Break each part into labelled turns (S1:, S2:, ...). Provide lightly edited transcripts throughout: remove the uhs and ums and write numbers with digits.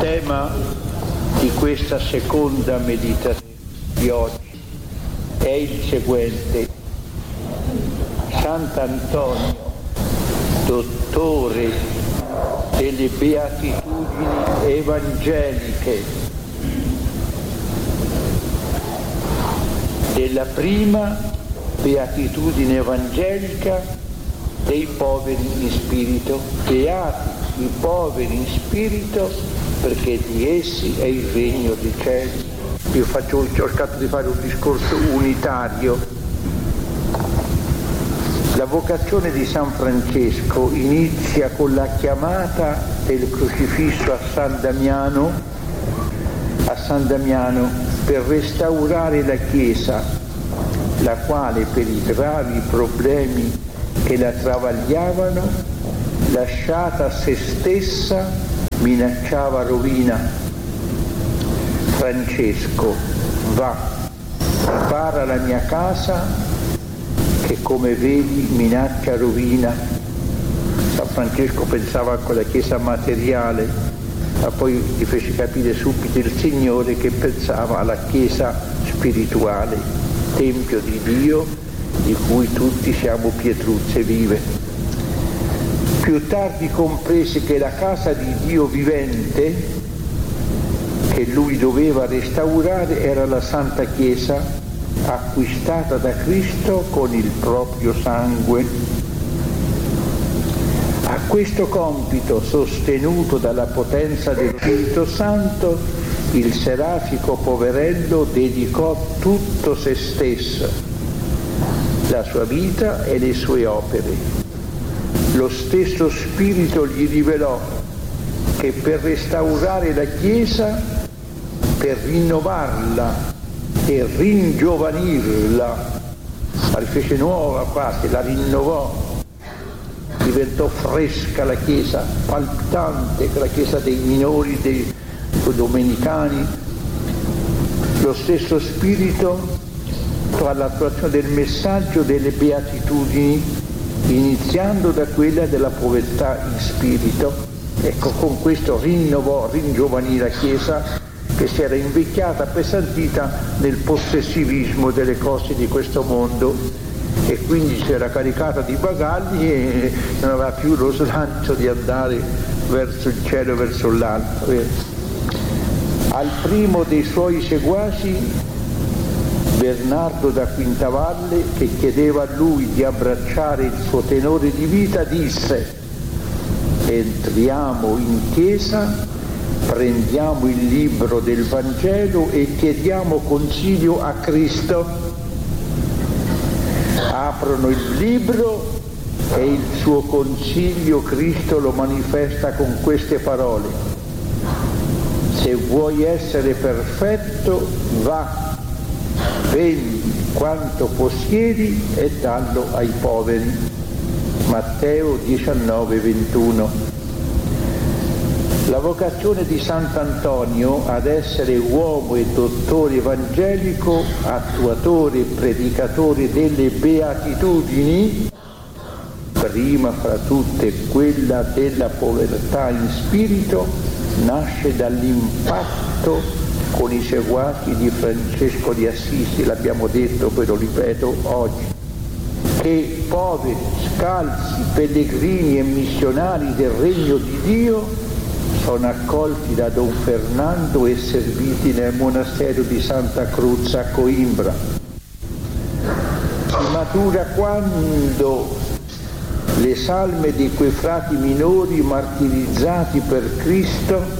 S1: tema di questa seconda meditazione di oggi è il seguente. Sant'Antonio, dottore delle beatitudini evangeliche, della prima beatitudine evangelica dei poveri in spirito. Beati i poveri in spirito, perché di essi è il regno dei cieli. Io ho cercato di fare un discorso unitario. La vocazione di San Francesco inizia con la chiamata del crocifisso a San Damiano per restaurare la Chiesa, la quale per i gravi problemi che la travagliavano, lasciata a se stessa, minacciava rovina. Francesco, va, ripara la mia casa che come vedi minaccia rovina. San Francesco pensava con la Chiesa materiale, ma poi gli fece capire subito il Signore che pensava alla Chiesa spirituale, Tempio di Dio, di cui tutti siamo pietruzze vive. Più tardi comprese che la casa di Dio vivente, che lui doveva restaurare, era la Santa Chiesa, acquistata da Cristo con il proprio sangue. A questo compito, sostenuto dalla potenza dello Spirito Santo, il serafico poverello dedicò tutto se stesso, la sua vita e le sue opere. Lo stesso Spirito gli rivelò che per restaurare la Chiesa, per rinnovarla e ringiovanirla, la rifece nuova quasi, la rinnovò, diventò fresca la Chiesa, palpitante, la Chiesa dei minori, dei domenicani. Lo stesso Spirito all'attuazione del messaggio delle beatitudini, iniziando da quella della povertà in spirito. Ecco, con questo rinnovò, ringiovanì la Chiesa che si era invecchiata, appesantita nel possessivismo delle cose di questo mondo, e quindi si era caricata di bagagli e non aveva più lo slancio di andare verso il cielo, verso l'alto. Al primo dei suoi seguaci, Bernardo da Quintavalle, che chiedeva a lui di abbracciare il suo tenore di vita, disse: entriamo in chiesa, prendiamo il libro del Vangelo e chiediamo consiglio a Cristo. Aprono il libro e il suo consiglio Cristo lo manifesta con queste parole: se vuoi essere perfetto, va, vendi quanto possiedi e dallo ai poveri. Matteo 19:21. La vocazione di Sant'Antonio ad essere uomo e dottore evangelico, attuatore e predicatore delle beatitudini, prima fra tutte quella della povertà in spirito, nasce dall'impatto con i seguaci di Francesco di Assisi, l'abbiamo detto, poi lo ripeto oggi, che poveri, scalzi, pellegrini e missionari del regno di Dio sono accolti da Don Fernando e serviti nel monastero di Santa Cruz a Coimbra. Si matura quando le salme di quei frati minori martirizzati per Cristo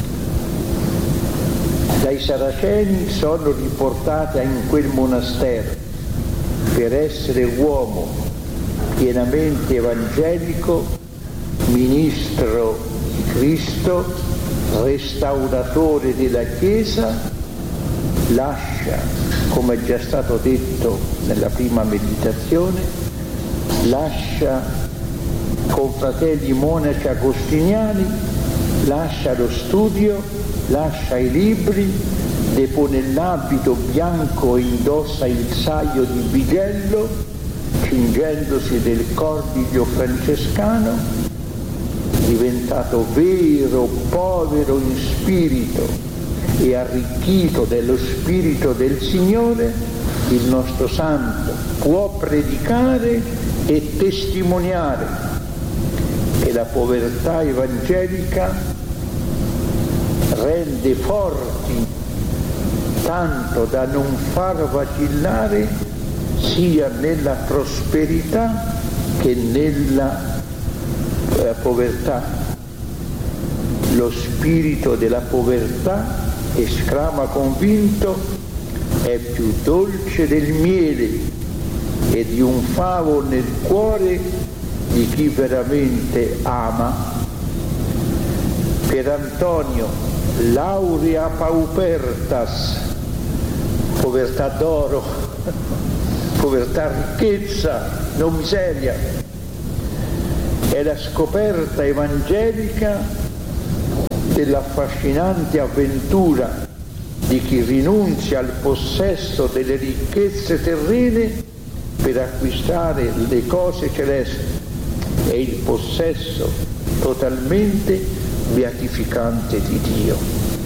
S1: dai saraceni sono riportate in quel monastero per essere uomo pienamente evangelico, ministro di Cristo, restauratore della Chiesa. Lascia, come è già stato detto nella prima meditazione, lascia con fratelli monaci agostiniani, lascia lo studio, lascia i libri, depone l'abito bianco e indossa il saio di bigello, cingendosi del cordiglio francescano, diventato vero povero in spirito e arricchito dello Spirito del Signore, il nostro santo può predicare e testimoniare che la povertà evangelica rende forti tanto da non far vacillare sia nella prosperità che nella povertà. Lo spirito della povertà, esclama convinto, è più dolce del miele e di un favo nel cuore di chi veramente ama. Per Antonio, laurea paupertas, povertà d'oro, povertà ricchezza, non miseria, è la scoperta evangelica dell'affascinante avventura di chi rinunzia al possesso delle ricchezze terrene per acquistare le cose celesti, è il possesso totalmente beatificante di Dio.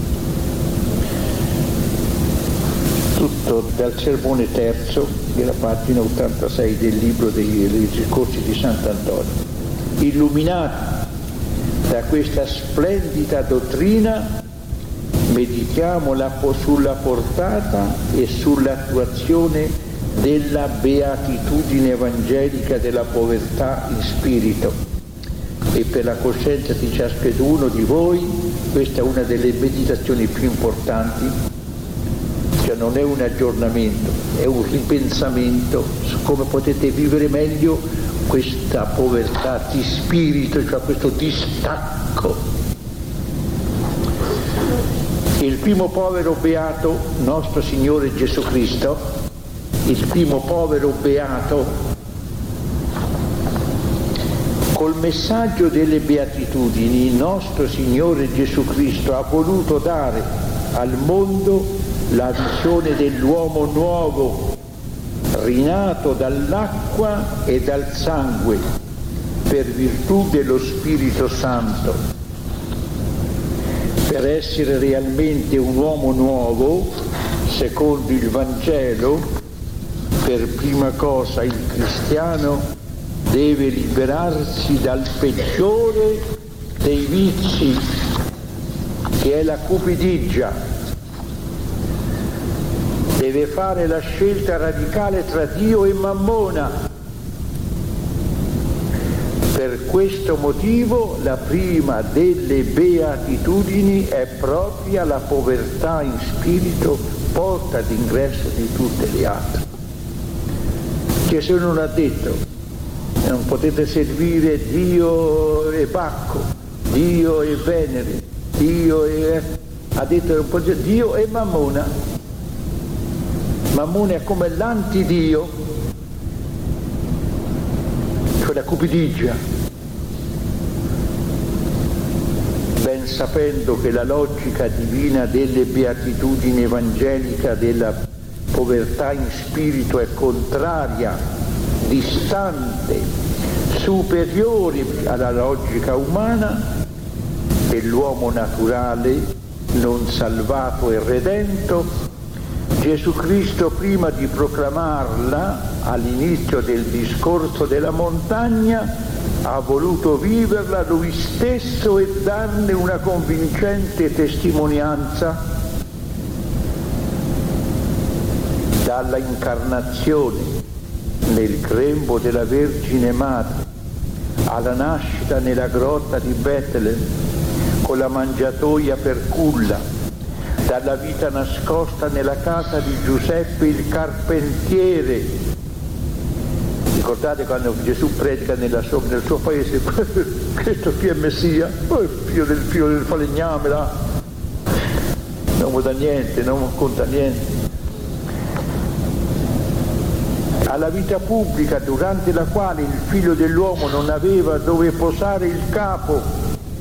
S1: Tutto dal sermone terzo della pagina 86 del libro dei discorsi di Sant'Antonio. Illuminati da questa splendida dottrina, meditiamo sulla portata e sull'attuazione della beatitudine evangelica della povertà in spirito. E per la coscienza di ciascuno di voi questa è una delle meditazioni più importanti, cioè non è un aggiornamento, è un ripensamento su come potete vivere meglio questa povertà di spirito, cioè questo distacco. Il primo povero beato, nostro Signore Gesù Cristo, il primo povero beato, col messaggio delle beatitudini, nostro Signore Gesù Cristo ha voluto dare al mondo la visione dell'uomo nuovo, rinato dall'acqua e dal sangue, per virtù dello Spirito Santo. Per essere realmente un uomo nuovo, secondo il Vangelo, per prima cosa il cristiano deve liberarsi dal peggiore dei vizi, che è la cupidigia. Deve fare la scelta radicale tra Dio e Mammona. Per questo motivo la prima delle beatitudini è propria la povertà in spirito, porta d'ingresso di tutte le altre. Gesù non ha detto non potete servire Dio e Bacco, Dio e Venere, Dio e... ha detto non potete... Dio e Mammona. Mammona è come l'antidio, cioè la cupidigia, ben sapendo che la logica divina delle beatitudini evangelica della povertà in spirito è contraria, distante, superiore alla logica umana dell'uomo naturale, non salvato e redento. Gesù Cristo, prima di proclamarla all'inizio del discorso della montagna, ha voluto viverla lui stesso e darne una convincente testimonianza. Dalla incarnazione nel grembo della Vergine Madre, alla nascita nella grotta di Betlemme, con la mangiatoia per culla, dalla vita nascosta nella casa di Giuseppe il carpentiere. Ricordate quando Gesù predica nel suo paese, questo qui è Messia, il figlio del falegname là, non vuol da niente, non conta niente. Alla vita pubblica durante la quale il figlio dell'uomo non aveva dove posare il capo.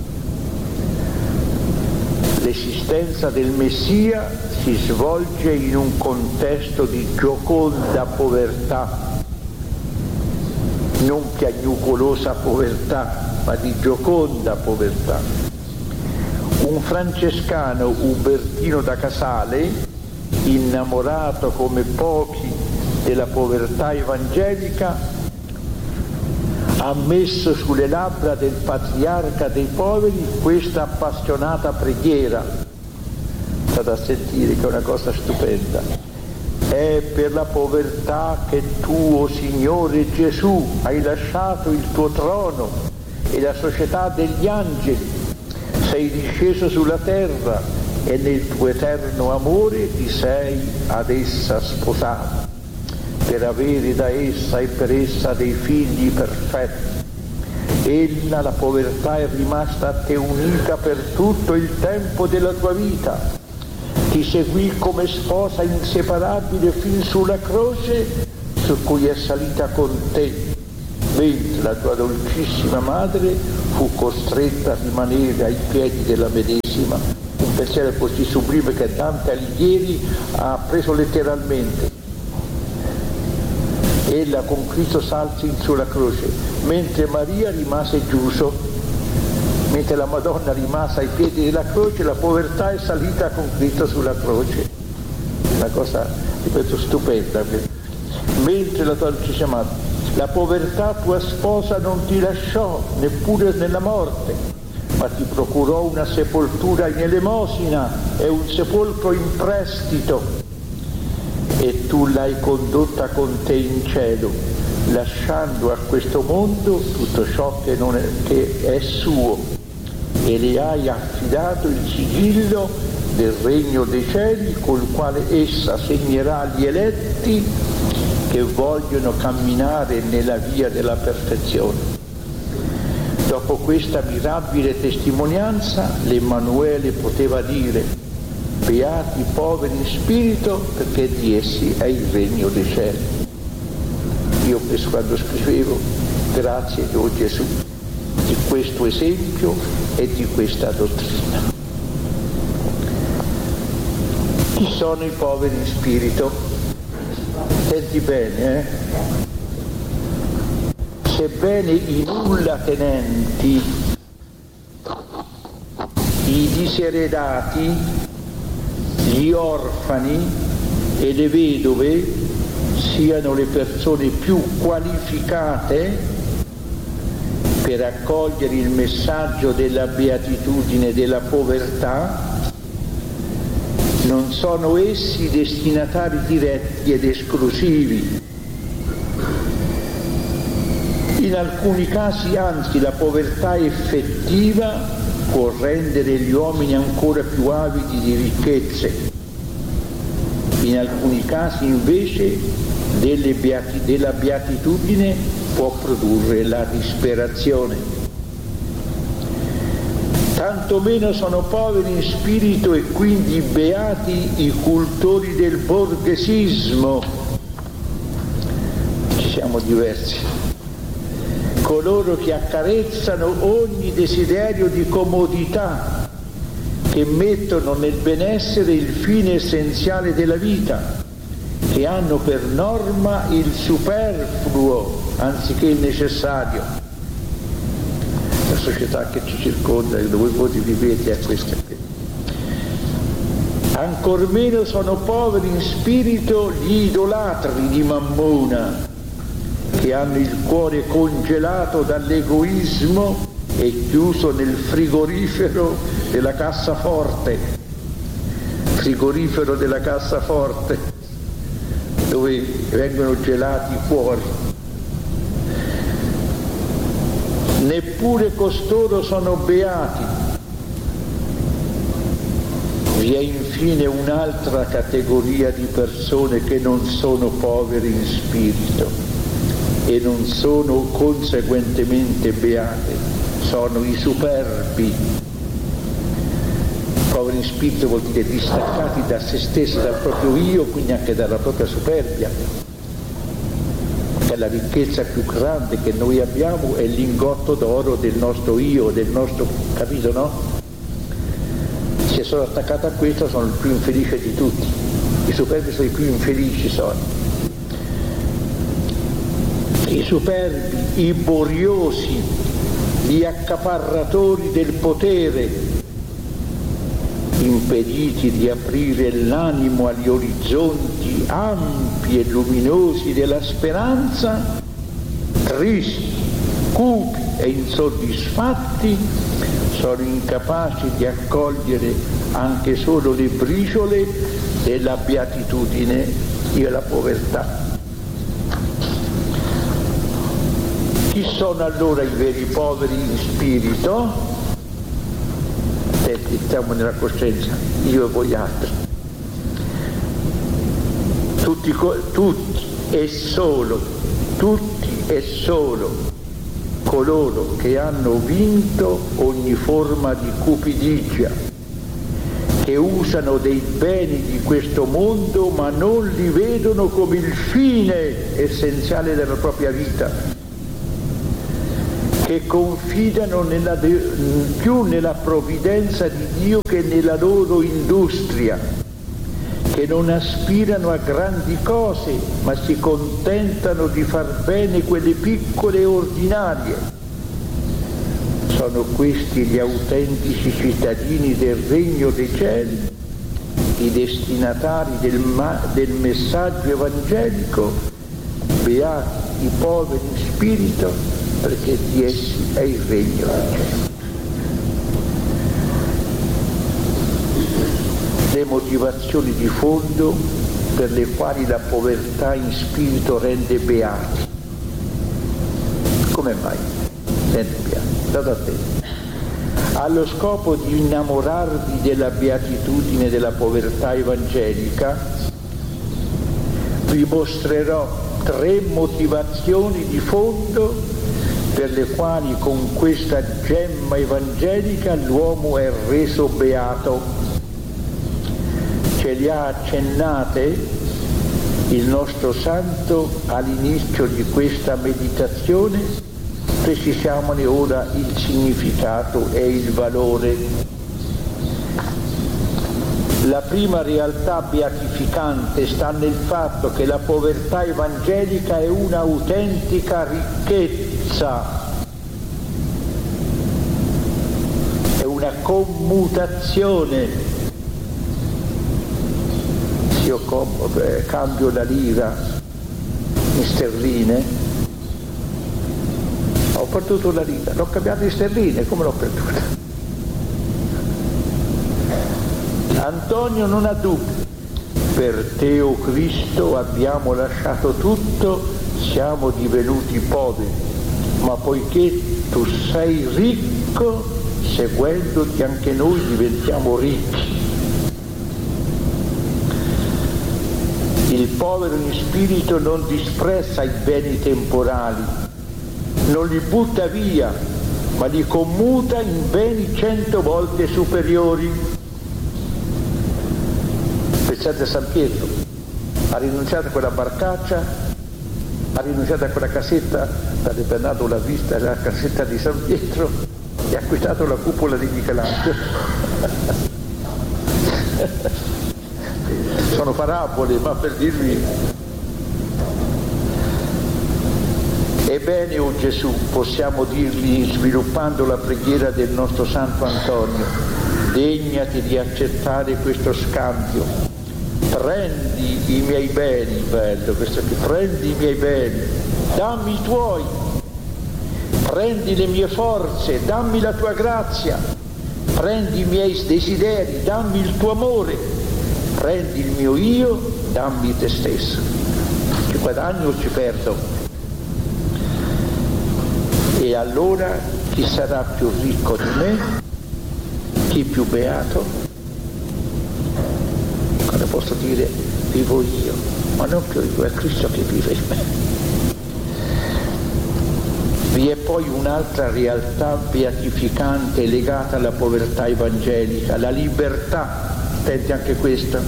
S1: L'esistenza del Messia si svolge in un contesto di gioconda povertà, non piagnucolosa povertà, ma di gioconda povertà. Un francescano Ubertino da Casale, innamorato come pochi della povertà evangelica, ha messo sulle labbra del patriarca dei poveri questa appassionata preghiera. State a sentire che è una cosa stupenda. È per la povertà che tu, o Signore Gesù, hai lasciato il tuo trono e la società degli angeli, sei disceso sulla terra e nel tuo eterno amore ti sei ad essa sposato, per avere da essa e per essa dei figli perfetti. Ella, la povertà, è rimasta a te unita per tutto il tempo della tua vita. Ti seguì come sposa inseparabile fin sulla croce su cui è salita con te, mentre la tua dolcissima madre fu costretta a rimanere ai piedi della medesima. Un pensiero così sublime che Dante Alighieri ha preso letteralmente. Ella con Cristo salse in sulla croce, mentre Maria rimase giuso, mentre la Madonna rimase ai piedi della croce, la povertà è salita con Cristo sulla croce. Una cosa, ripeto, stupenda. Mentre la tua dolcissima madre, la povertà tua sposa non ti lasciò neppure nella morte, ma ti procurò una sepoltura in elemosina e un sepolcro in prestito, e tu l'hai condotta con te in cielo, lasciando a questo mondo tutto ciò che è suo, e le hai affidato il sigillo del regno dei cieli, col quale essa segnerà gli eletti che vogliono camminare nella via della perfezione. Dopo questa mirabile testimonianza, l'Emmanuele poteva dire: beati i poveri in spirito, perché di essi è il regno dei cieli. Io penso, quando scrivevo, grazie o Gesù di questo esempio e di questa dottrina. Chi sono i poveri in spirito? Senti bene, sebbene i nulla tenenti, i diseredati, gli orfani e le vedove siano le persone più qualificate per accogliere il messaggio della beatitudine della povertà, non sono essi destinatari diretti ed esclusivi. In alcuni casi, anzi, la povertà effettiva può rendere gli uomini ancora più avidi di ricchezze. In alcuni casi invece della beatitudine può produrre la disperazione. Tanto meno sono poveri in spirito e quindi beati i cultori del borghesismo. Ci siamo diversi. Coloro che accarezzano ogni desiderio di comodità, che mettono nel benessere il fine essenziale della vita, che hanno per norma il superfluo anziché il necessario. La società che ci circonda, dove voi vivete, è questa qui. Ancor meno sono poveri in spirito gli idolatri di Mammona, che hanno il cuore congelato dall'egoismo e chiuso nel frigorifero della cassaforte, dove vengono gelati i cuori. Neppure costoro sono beati. Vi è infine un'altra categoria di persone che non sono poveri in spirito e non sono conseguentemente beate, sono i superbi. Poveri in spirito vuol dire distaccati da se stessi, dal proprio io, quindi anche dalla propria superbia. Che la ricchezza più grande che noi abbiamo è l'ingotto d'oro del nostro io, del nostro, capito, no? Se sono attaccato a questo sono il più infelice di tutti. I superbi sono i più infelici, sono. I superbi, i boriosi, gli accaparratori del potere, impediti di aprire l'animo agli orizzonti ampi e luminosi della speranza, tristi, cupi e insoddisfatti, sono incapaci di accogliere anche solo le briciole della beatitudine e della povertà. Chi sono allora i veri poveri in spirito? Siamo nella coscienza, io e voi altri. Tutti e solo coloro che hanno vinto ogni forma di cupidigia, che usano dei beni di questo mondo ma non li vedono come il fine essenziale della propria vita, che confidano più nella provvidenza di Dio che nella loro industria, che non aspirano a grandi cose ma si contentano di far bene quelle piccole e ordinarie. Sono questi gli autentici cittadini del regno dei cieli, i destinatari del messaggio evangelico, beati i poveri in spirito, perché di essi è il regno dei cieli. Le motivazioni di fondo per le quali la povertà in spirito rende beati. Come mai rende beati? State attenti. Allo scopo di innamorarvi della beatitudine della povertà evangelica, vi mostrerò 3 motivazioni di fondo per le quali con questa gemma evangelica l'uomo è reso beato. Ce le ha accennate il nostro santo all'inizio di questa meditazione, precisiamone ora il significato e il valore. La prima realtà beatificante sta nel fatto che la povertà evangelica è un'autentica ricchezza, è una commutazione. Se io cambio la lira in sterline, ho perduto la lira, l'ho cambiata in sterline, come l'ho perduta? Antonio non ha dubbi, per te, o Cristo, abbiamo lasciato tutto, siamo divenuti poveri, ma poiché tu sei ricco, seguendoti anche noi diventiamo ricchi. Il povero in spirito non disprezza i beni temporali, non li butta via, ma li commuta in beni 100 volte superiori. Pensate a San Pietro, ha rinunciato a quella barcaccia, ha rinunciato a quella casetta, sarebbe andato la vista della casetta di San Pietro e ha acquistato la cupola di Michelangelo. Sono parabole, ma per dirvi. Ebbene, o Gesù, possiamo dirgli, sviluppando la preghiera del nostro Santo Antonio, degnati di accettare questo scambio. Prendi i miei beni, bello questo qui, prendi i miei beni, dammi i tuoi, prendi le mie forze, dammi la tua grazia, prendi i miei desideri, dammi il tuo amore, prendi il mio io, dammi te stesso. Ci guadagno o ci perdo? E allora chi sarà più ricco di me? Chi più beato? Cosa posso dire? Vivo io, ma non più io, è Cristo che vive in me. Vi è poi un'altra realtà beatificante legata alla povertà evangelica, la libertà. Attenti anche questa.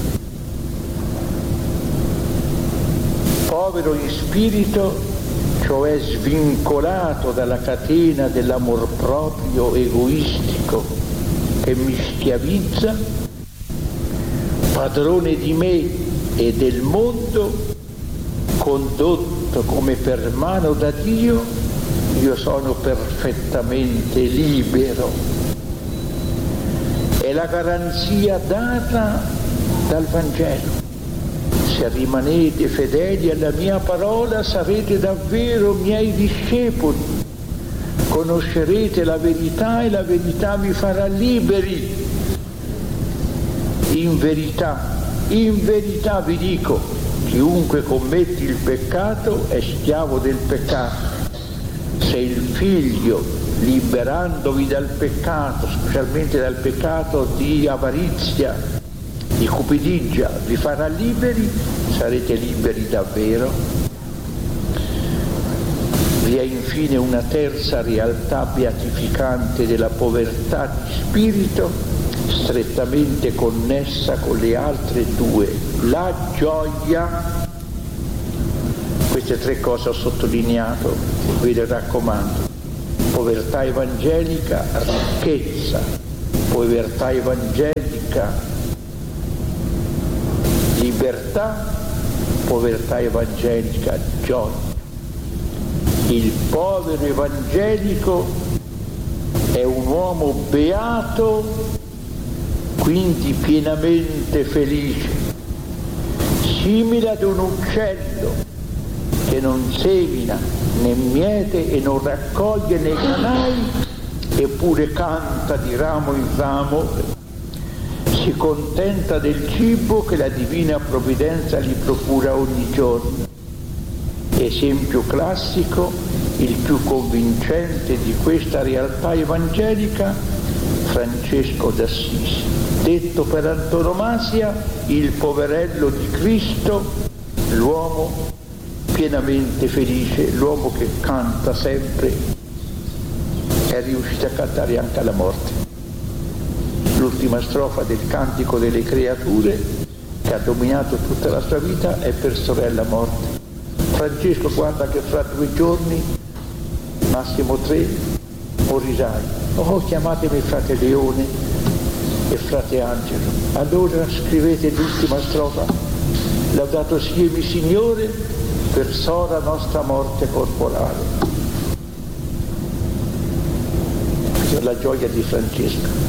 S1: Povero in spirito, cioè svincolato dalla catena dell'amor proprio egoistico che mi schiavizza, padrone di me e del mondo, condotto come per mano da Dio, io sono perfettamente libero. È la garanzia data dal Vangelo. Se rimanete fedeli alla mia parola sarete davvero miei discepoli, conoscerete la verità e la verità vi farà liberi. In verità vi dico, chiunque commette il peccato è schiavo del peccato. Se il Figlio, liberandovi dal peccato, specialmente dal peccato di avarizia, di cupidigia, vi farà liberi, sarete liberi davvero. Vi è infine una terza realtà beatificante della povertà di spirito, strettamente connessa con le altre due, la gioia. Queste tre cose ho sottolineato, ve le raccomando. Povertà evangelica, ricchezza. Povertà evangelica, libertà. Povertà evangelica, gioia. Il povero evangelico è un uomo beato, quindi pienamente felice, simile ad un uccello che non semina né miete e non raccoglie nei granai, eppure canta di ramo in ramo, si contenta del cibo che la divina provvidenza gli procura ogni giorno. Esempio classico, il più convincente di questa realtà evangelica, Francesco d'Assisi, detto per antonomasia il poverello di Cristo, l'uomo pienamente felice, l'uomo che canta sempre, è riuscito a cantare anche alla morte. L'ultima strofa del Cantico delle Creature, che ha dominato tutta la sua vita, è per sorella morte. Francesco guarda che fra 2 giorni, massimo 3, morirai. Oh, chiamatemi frate Leone e frate Angelo. Allora scrivete l'ultima strofa. Laudato siemi Signore, per sora nostra morte corporale. Questa è la gioia di Francesco.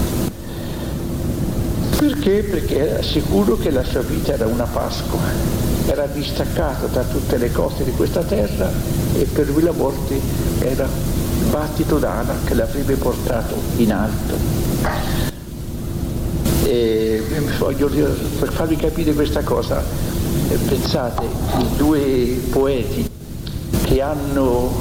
S1: Perché? Perché era sicuro che la sua vita era una Pasqua. Era distaccato da tutte le cose di questa terra e per lui la morte era il battito d'ala che l'avrebbe portato in alto. E voglio dire, per farvi capire questa cosa, pensate, i 2 poeti che hanno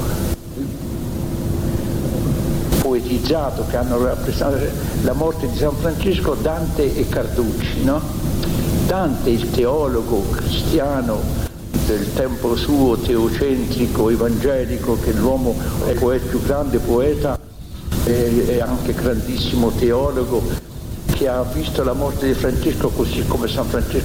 S1: poetizzato, che hanno rappresentato la morte di San Francesco, Dante e Carducci, no? Dante, il teologo cristiano del tempo suo, teocentrico, evangelico, che l'uomo è il più grande poeta e anche grandissimo teologo, che ha visto la morte di Francesco così come San Francesco.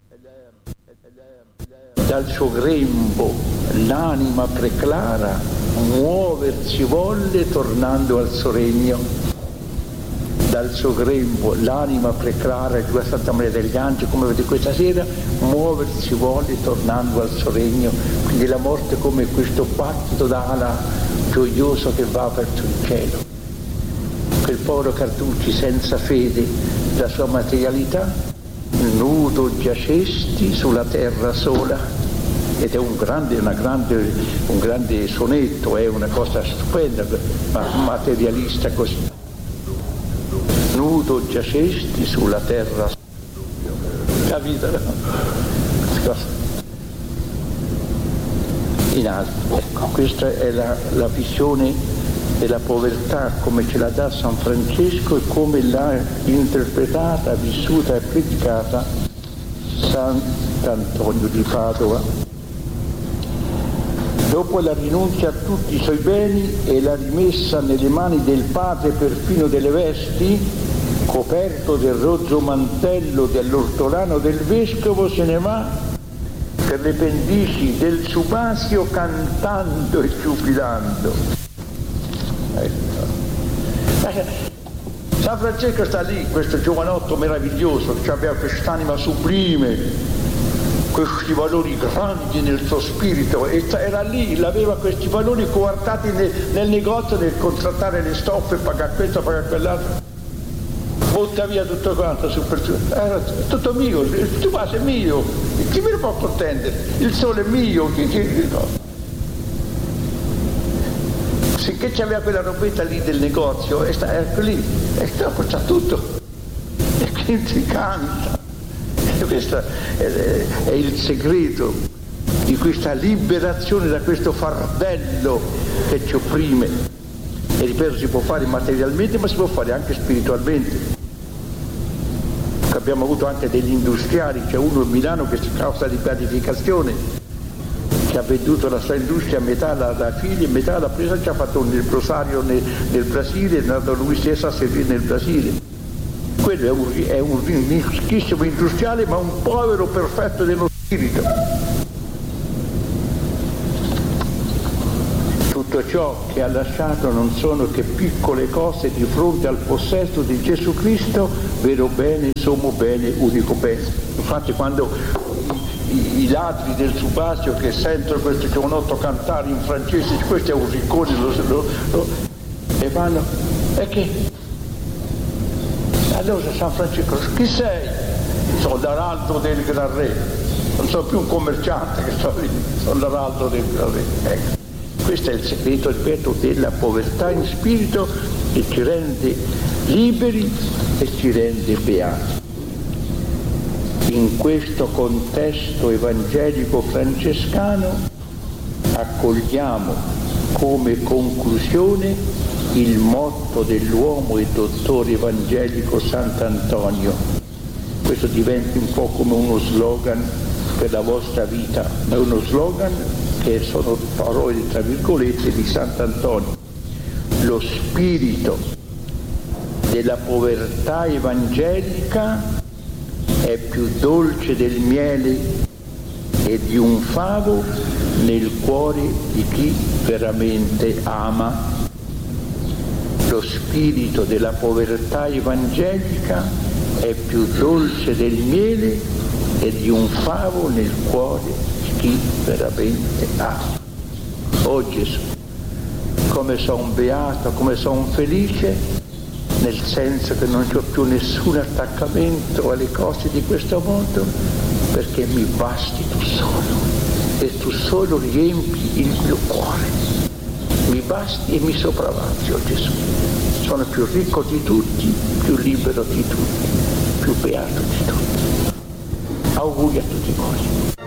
S1: Dal suo grembo l'anima preclara muoversi volle tornando al suo regno. Dal suo grembo l'anima preclara di Santa Maria degli Angeli, come vedete questa sera, muoversi vuole tornando al suo regno. Quindi la morte come questo battito d'ala gioioso che va verso il cielo. Quel povero Carducci senza fede, la sua materialità, nudo giacesti sulla terra sola. Ed è un grande sonetto, è una cosa stupenda, ma materialista così. Nudo giacesti sulla terra, capito? In alto. Ecco, questa è la visione della povertà come ce la dà San Francesco e come l'ha interpretata, vissuta e predicata Sant'Antonio di Padova. Dopo la rinuncia a tutti i suoi beni e la rimessa nelle mani del padre perfino delle vesti, coperto del rozzo mantello dell'ortolano del vescovo, se ne va per le pendici del Subasio cantando e giubilando. San Francesco sta lì, questo giovanotto meraviglioso, che aveva quest'anima sublime, questi valori grandi nel suo spirito, e era lì, aveva questi valori coartati nel negozio, nel contrattare le stoffe, pagare questo, pagare quell'altro, butta via tutto quanto, era tutto mio, il tuo vaso è mio, chi me lo può contendere? Il sole è mio, no. Finché c'aveva quella robetta lì del negozio, ecco lì, e dopo c'ha tutto, e quindi canta. E questo è il segreto di questa liberazione da questo fardello che ci opprime. E ripeto, si può fare materialmente, ma si può fare anche spiritualmente. Abbiamo avuto anche degli industriali, c'è uno a Milano che si causa di beatificazione, che ha venduto la sua industria, metà la figlia e metà l'ha presa, ci ha fatto un leprosario nel Brasile, è andato lui stesso a servire nel Brasile. Quello è un ricchissimo industriale, ma un povero perfetto dello spirito. Tutto ciò che ha lasciato non sono che piccole cose di fronte al possesso di Gesù Cristo, vero bene, sommo bene, unico bene. Infatti quando i ladri del Subasio che sentono questo giovanotto cantare in francese, questo è un riccone, e vanno, e che? Allora San Francesco, chi sei? Sono l'araldo del Gran Re, non sono più un commerciante che sto lì, sono l'araldo del Gran Re. Ecco. Questo è il segreto, ripeto, della povertà in spirito, che ci rende liberi e ci rende beati. In questo contesto evangelico francescano accogliamo come conclusione il motto dell'uomo e dottore evangelico Sant'Antonio. Questo diventa un po' come uno slogan per la vostra vita, ma è uno slogan che sono parole tra virgolette di Sant'Antonio. Lo spirito della povertà evangelica è più dolce del miele e di un favo nel cuore di chi veramente ama. Lo spirito della povertà evangelica è più dolce del miele e di un favo nel cuore di chi veramente ama. Oh Gesù, come sono beato, come sono felice, nel senso che non ho più nessun attaccamento alle cose di questo mondo, perché mi basti tu solo, e tu solo riempi il mio cuore. Mi basti e mi sopravvasi, oh Gesù. Sono più ricco di tutti, più libero di tutti, più beato di tutti. Auguri a tutti voi.